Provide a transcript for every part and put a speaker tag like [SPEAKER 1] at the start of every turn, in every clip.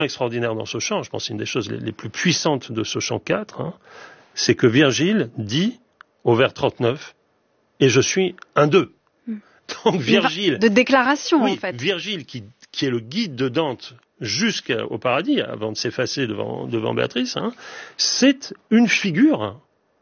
[SPEAKER 1] extraordinaire dans ce chant, je pense que c'est une des choses les plus puissantes de ce chant 4, hein, c'est que Virgile dit au vers 39 « Et je suis un d'eux ». Donc Virgile...
[SPEAKER 2] De déclaration,
[SPEAKER 1] oui,
[SPEAKER 2] en fait.
[SPEAKER 1] Virgile, qui est le guide de Dante jusqu'au paradis, avant de s'effacer devant Béatrice, hein, c'est une figure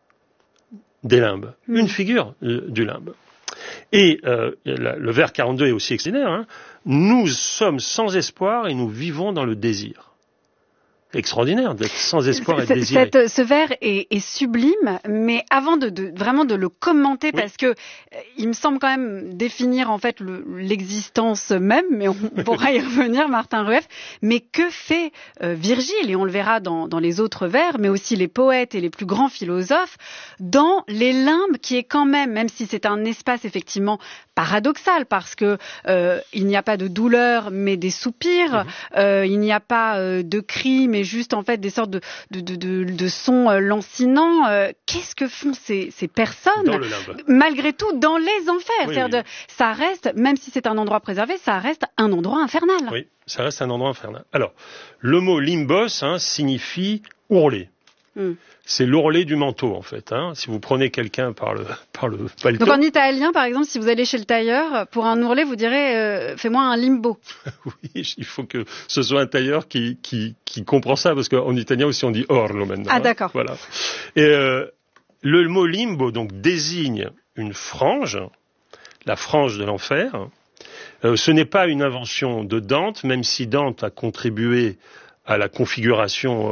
[SPEAKER 1] des limbes, une figure du limbe. Et le vers 42 est aussi extraordinaire. Hein. Nous sommes sans espoir et nous vivons dans le désir. Extraordinaire d'être sans espoir et désiré.
[SPEAKER 2] Ce vers est sublime, mais avant vraiment de le commenter, parce que il me semble quand même définir en fait l'existence même, mais on pourra y revenir, Martin Rueff. Mais que fait Virgile, et on le verra dans les autres vers, mais aussi les poètes et les plus grands philosophes, dans les limbes, qui est quand même si c'est un espace effectivement paradoxal, parce que il n'y a pas de douleur, mais des soupirs, il n'y a pas de cris, mais juste en fait des sortes de sons lancinants. Qu'est-ce que font ces personnes malgré tout dans les enfers? Ça reste, même si c'est un endroit préservé, ça reste un endroit infernal.
[SPEAKER 1] Oui, ça reste un endroit infernal. Alors, le mot limbos signifie ourler. C'est l'ourlet du manteau, en fait. Hein. Si vous prenez quelqu'un par le paletot...
[SPEAKER 2] Donc en italien, par exemple, si vous allez chez le tailleur, pour un ourlet, vous direz fais-moi un limbo.
[SPEAKER 1] Oui, il faut que ce soit un tailleur qui comprend ça, parce qu'en italien aussi on dit orlo maintenant.
[SPEAKER 2] Ah, d'accord.
[SPEAKER 1] Voilà. Et le mot limbo, donc, désigne une frange, la frange de l'enfer. Ce n'est pas une invention de Dante, même si Dante a contribué à la configuration,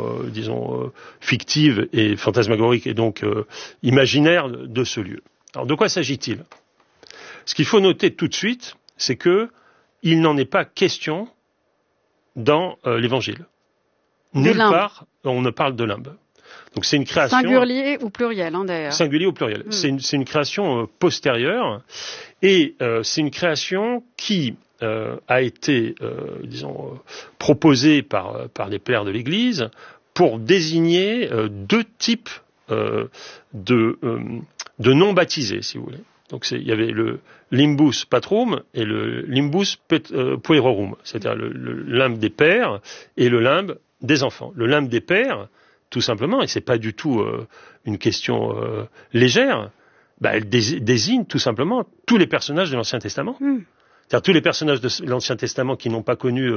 [SPEAKER 1] fictive et fantasmagorique et donc imaginaire de ce lieu. Alors, de quoi s'agit-il? Ce qu'il faut noter tout de suite, c'est que il n'en est pas question dans l'Évangile. Nulle part, on ne parle de limbe. Donc, c'est une création...
[SPEAKER 2] Singulier ou pluriel, d'ailleurs.
[SPEAKER 1] Singulier ou pluriel. C'est une création postérieure, et c'est une création qui... a été, proposé par les pères de l'Église pour désigner deux types de non-baptisés, si vous voulez. Donc il y avait le limbus patrum et le limbus puerorum, c'est-à-dire le limbe des pères et le limbe des enfants. Le limbe des pères, tout simplement, et c'est pas du tout une question légère, elle désigne tout simplement tous les personnages de l'Ancien Testament. C'est-à-dire tous les personnages de l'Ancien Testament qui n'ont pas connu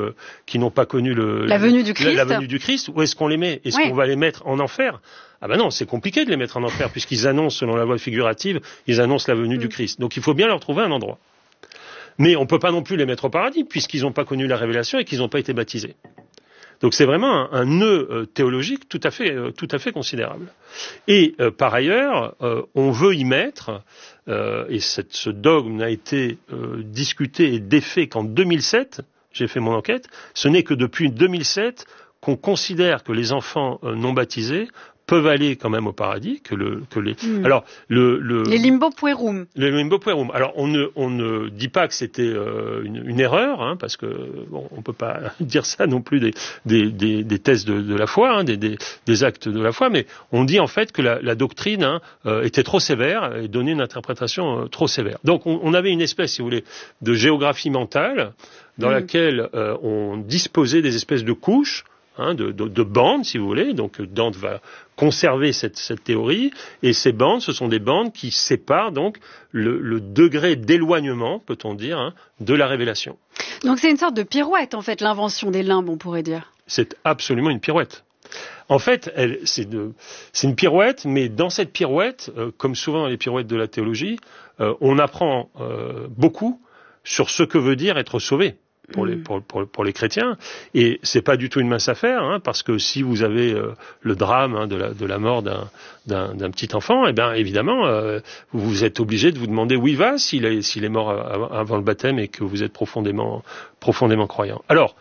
[SPEAKER 2] la venue du Christ.
[SPEAKER 1] Où est-ce qu'on les met? Est-ce qu'on va les mettre en enfer? Ah ben non, c'est compliqué de les mettre en enfer, puisqu'ils annoncent, selon la loi figurative, ils annoncent la venue du Christ. Donc il faut bien leur trouver un endroit. Mais on ne peut pas non plus les mettre au paradis, puisqu'ils n'ont pas connu la révélation et qu'ils n'ont pas été baptisés. Donc c'est vraiment un nœud théologique tout à fait considérable. Et par ailleurs, on veut y mettre, et ce dogme n'a été discuté et défait qu'en 2007, j'ai fait mon enquête, ce n'est que depuis 2007 qu'on considère que les enfants non baptisés peuvent aller quand même au paradis, alors les
[SPEAKER 2] limbo puerum.
[SPEAKER 1] Les limbo puerum. Alors on ne dit pas que c'était une erreur, parce que on peut pas dire ça non plus des thèses de la foi, des actes de la foi, mais on dit en fait que la doctrine était trop sévère et donnait une interprétation trop sévère. Donc on avait une espèce, si vous voulez, de géographie mentale dans laquelle on disposait des espèces de couches, de bandes, si vous voulez. Donc Dante va conserver cette théorie, et ces bandes, ce sont des bandes qui séparent donc le degré d'éloignement, peut-on dire, de la révélation.
[SPEAKER 2] Donc c'est une sorte de pirouette, en fait, l'invention des limbes, on pourrait dire.
[SPEAKER 1] C'est absolument une pirouette. En fait, c'est une pirouette, mais dans cette pirouette, comme souvent dans les pirouettes de la théologie, on apprend beaucoup sur ce que veut dire être sauvé. Pour les chrétiens, et c'est pas du tout une mince affaire, parce que si vous avez le drame de la mort d'un petit enfant, et bien évidemment vous êtes obligé de vous demander où il va s'il est mort avant le baptême et que vous êtes profondément croyant. Alors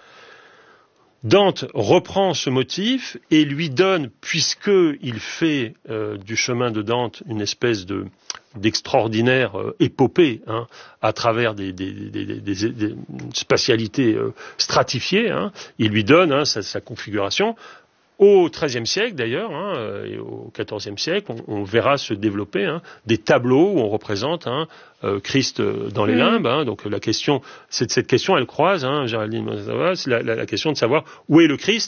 [SPEAKER 1] Dante reprend ce motif et lui donne, puisqu'il fait du chemin de Dante une espèce d'extraordinaire épopée, à travers des spatialités stratifiées, il lui donne sa configuration. Au XIIIe siècle d'ailleurs, et au XIVe siècle, on verra se développer des tableaux où on représente Christ dans les limbes. Donc la question, cette question, elle croise, Géraldine Monsavas, la question de savoir où est le Christ